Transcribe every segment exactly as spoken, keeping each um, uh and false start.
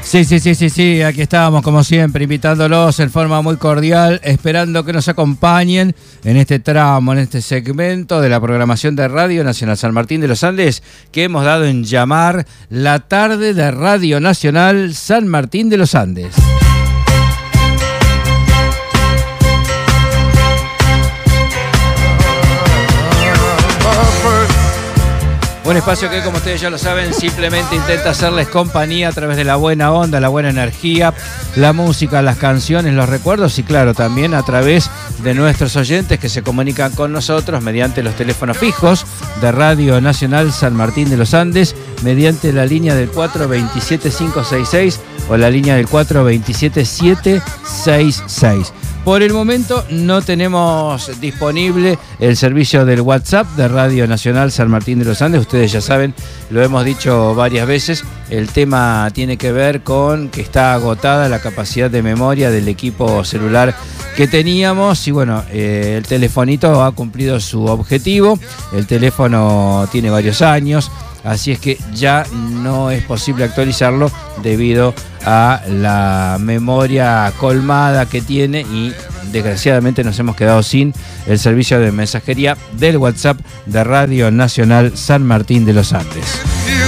Sí, sí, sí, sí, sí, aquí estábamos como siempre, invitándolos en forma muy cordial, esperando que nos acompañen en este tramo, en este segmento de la programación de Radio Nacional San Martín de los Andes, que hemos dado en llamar la tarde de Radio Nacional San Martín de los Andes. Un espacio que, como ustedes ya lo saben, simplemente intenta hacerles compañía a través de la buena onda, la buena energía, la música, las canciones, los recuerdos y, claro, también a través de nuestros oyentes que se comunican con nosotros mediante los teléfonos fijos de Radio Nacional San Martín de los Andes, mediante la línea del cuatro dos siete cinco seis seis o la línea del cuatro dos siete siete seis seis. Por el momento no tenemos disponible el servicio del WhatsApp de Radio Nacional San Martín de los Andes. Ustedes ya saben, lo hemos dicho varias veces, el tema tiene que ver con que está agotada la capacidad de memoria del equipo celular que teníamos y bueno, eh, el telefonito ha cumplido su objetivo, el teléfono tiene varios años, así es que ya no es posible actualizarlo debido a la memoria colmada que tiene y desgraciadamente nos hemos quedado sin el servicio de mensajería del WhatsApp de Radio Nacional San Martín de los Andes.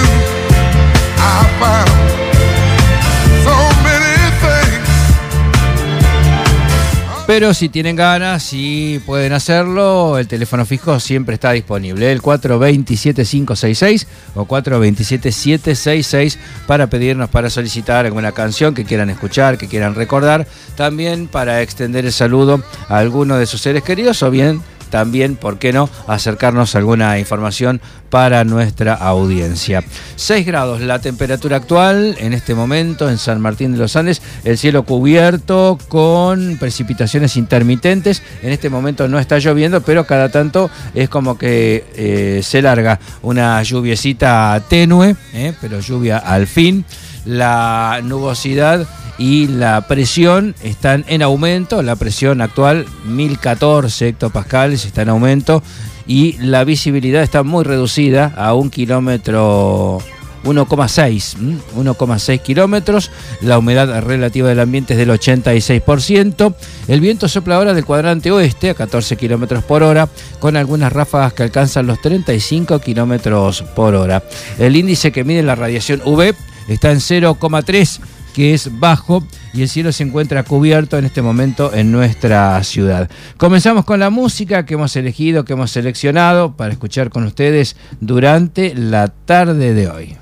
Pero si tienen ganas y pueden hacerlo, el teléfono fijo siempre está disponible, el cuatro dos siete cinco seis seis o cuatro dos siete siete seis seis para pedirnos, para solicitar alguna canción que quieran escuchar, que quieran recordar, también para extender el saludo a alguno de sus seres queridos o bien también, ¿por qué no?, acercarnos a alguna información para nuestra audiencia. seis grados la temperatura actual en este momento en San Martín de los Andes, el cielo cubierto con precipitaciones intermitentes. En este momento no está lloviendo, pero cada tanto es como que eh, se larga una lluviecita tenue, eh, pero lluvia al fin. La nubosidad y la presión están en aumento, la presión actual mil catorce hectopascales está en aumento y la visibilidad está muy reducida a un kilómetro, uno coma seis kilómetros, la humedad relativa del ambiente es del ochenta y seis por ciento, el viento sopla ahora del cuadrante oeste a catorce kilómetros por hora, con algunas ráfagas que alcanzan los treinta y cinco kilómetros por hora. El índice que mide la radiación U V está en cero coma tres, que es bajo, y el cielo se encuentra cubierto en este momento en nuestra ciudad. Comenzamos con la música que hemos elegido, que hemos seleccionado para escuchar con ustedes durante la tarde de hoy.